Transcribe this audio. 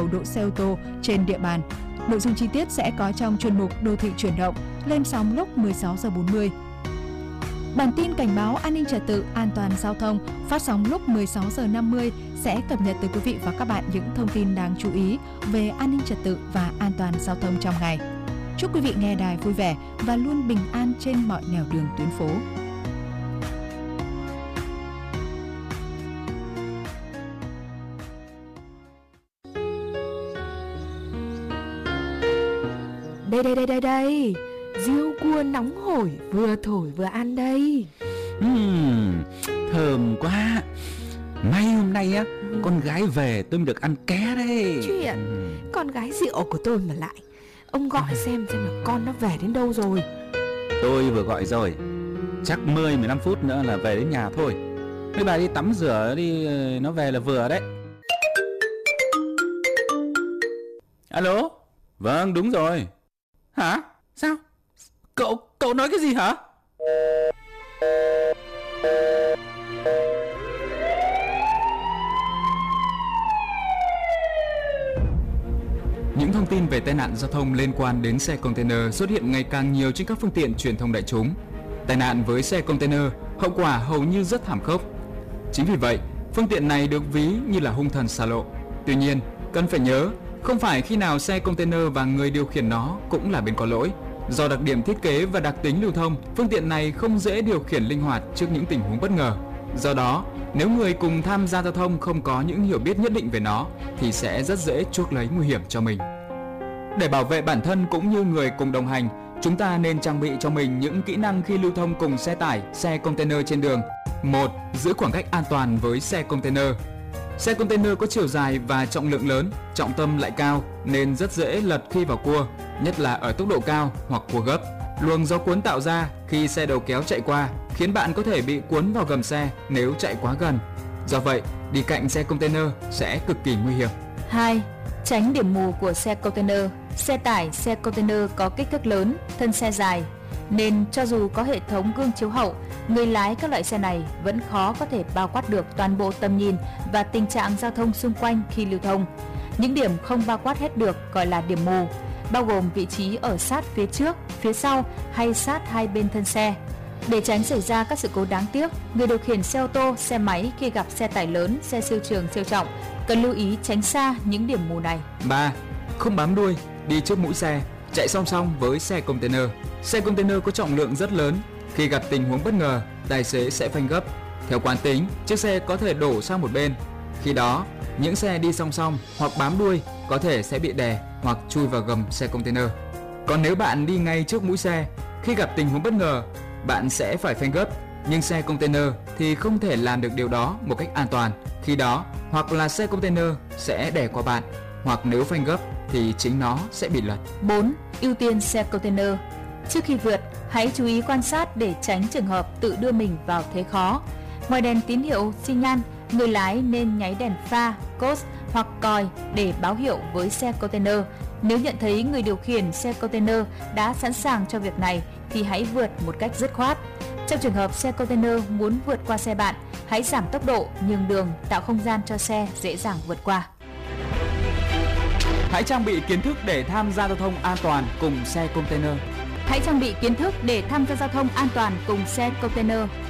đầu đỗ xe ô tô trên địa bàn. Nội dung chi tiết sẽ có trong chuyên mục Đô thị chuyển động, lên sóng lúc 16h40. Bản tin cảnh báo an ninh trật tự, an toàn giao thông phát sóng lúc 16h50 sẽ cập nhật tới quý vị và các bạn những thông tin đáng chú ý về an ninh trật tự và an toàn giao thông trong ngày. Chúc quý vị nghe đài vui vẻ và luôn bình an trên mọi nẻo đường tuyến phố. Đây, riêu cua nóng hổi vừa thổi vừa ăn đây. Thơm quá. May hôm nay á, con gái về tôi mới được ăn ké đấy. Chuyện con gái rượu của tôi mà lại. Ông gọi xem là con nó về đến đâu rồi. Tôi vừa gọi rồi. Chắc 10-15 phút nữa là về đến nhà thôi. Mấy bà đi tắm rửa đi, nó về là vừa đấy. Alo? Vâng, đúng rồi. Hả? Sao? Cậu nói cái gì hả? Những thông tin về tai nạn giao thông liên quan đến xe container xuất hiện ngày càng nhiều trên các phương tiện truyền thông đại chúng. Tai nạn với xe container, hậu quả hầu như rất thảm khốc. Chính vì vậy, phương tiện này được ví như là hung thần xà lộ. Tuy nhiên, cần phải nhớ, không phải khi nào xe container và người điều khiển nó cũng là bên có lỗi. Do đặc điểm thiết kế và đặc tính lưu thông, phương tiện này không dễ điều khiển linh hoạt trước những tình huống bất ngờ. Do đó, nếu người cùng tham gia giao thông không có những hiểu biết nhất định về nó, thì sẽ rất dễ chuốc lấy nguy hiểm cho mình. Để bảo vệ bản thân cũng như người cùng đồng hành, chúng ta nên trang bị cho mình những kỹ năng khi lưu thông cùng xe tải, xe container trên đường. 1. Giữ khoảng cách an toàn với xe container. Xe container có chiều dài và trọng lượng lớn, trọng tâm lại cao nên rất dễ lật khi vào cua, nhất là ở tốc độ cao hoặc cua gấp. Luồng gió cuốn tạo ra khi xe đầu kéo chạy qua khiến bạn có thể bị cuốn vào gầm xe nếu chạy quá gần. Do vậy, đi cạnh xe container sẽ cực kỳ nguy hiểm. 2. Tránh điểm mù của xe container. Xe tải, xe container có kích thước lớn, thân xe dài, nên cho dù có hệ thống gương chiếu hậu, người lái các loại xe này vẫn khó có thể bao quát được toàn bộ tầm nhìn và tình trạng giao thông xung quanh khi lưu thông. Những điểm không bao quát hết được gọi là điểm mù, bao gồm vị trí ở sát phía trước, phía sau hay sát hai bên thân xe. Để tránh xảy ra các sự cố đáng tiếc, người điều khiển xe ô tô, xe máy khi gặp xe tải lớn, xe siêu trường, siêu trọng cần lưu ý tránh xa những điểm mù này. 3. Không bám đuôi, đi trước mũi xe, chạy song song với xe container. Xe container có trọng lượng rất lớn, khi gặp tình huống bất ngờ, tài xế sẽ phanh gấp. Theo quán tính, chiếc xe có thể đổ sang một bên. Khi đó, những xe đi song song hoặc bám đuôi có thể sẽ bị đè hoặc chui vào gầm xe container. Còn nếu bạn đi ngay trước mũi xe, khi gặp tình huống bất ngờ, bạn sẽ phải phanh gấp, nhưng xe container thì không thể làm được điều đó một cách an toàn. Khi đó, hoặc là xe container sẽ đè qua bạn, hoặc nếu phanh gấp thì chính nó sẽ bị lật. 4. Ưu tiên xe container. Trước khi vượt, hãy chú ý quan sát để tránh trường hợp tự đưa mình vào thế khó. Ngoài đèn tín hiệu xi nhan, người lái nên nháy đèn pha, cốt hoặc còi để báo hiệu với xe container. Nếu nhận thấy người điều khiển xe container đã sẵn sàng cho việc này thì hãy vượt một cách dứt khoát. Trong trường hợp xe container muốn vượt qua xe bạn, hãy giảm tốc độ, nhường đường, tạo không gian cho xe dễ dàng vượt qua. Hãy trang bị kiến thức để tham gia giao thông an toàn cùng xe container. Hãy trang bị kiến thức để tham gia giao thông an toàn cùng xe container.